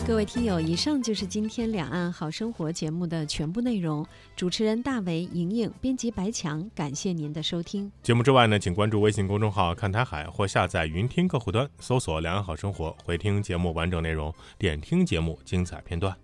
各位听友，以上就是今天两岸好生活节目的全部内容。主持人大为、莹莹，编辑白强，感谢您的收听。 节目之外呢，请关注微信公众号看台海或下载云听客户端，搜索两岸好生活，回听节目完整内容，点听节目精彩片段。